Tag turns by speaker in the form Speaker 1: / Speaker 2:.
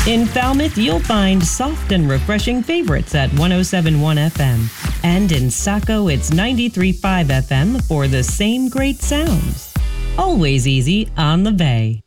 Speaker 1: In Falmouth, you'll find soft and refreshing favorites at 107.1 FM. And in Saco, it's 93.5 FM for the same great sounds. Always easy on the bay.